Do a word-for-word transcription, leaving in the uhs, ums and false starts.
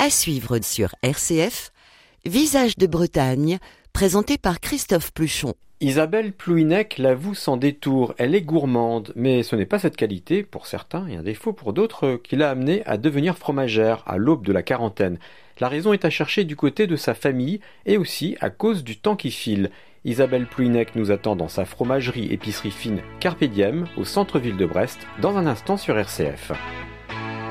À suivre sur R C F, Visage de Bretagne, présenté par Christophe Pluchon. Isabelle Plouhinec l'avoue sans détour, elle est gourmande, mais ce n'est pas cette qualité, pour certains, et un défaut pour d'autres, qui l'a amenée à devenir fromagère à l'aube de la quarantaine. La raison est à chercher du côté de sa famille, et aussi à cause du temps qui file. Isabelle Plouhinec nous attend dans sa fromagerie épicerie fine Carpe Diem, au centre-ville de Brest, dans un instant sur R C F.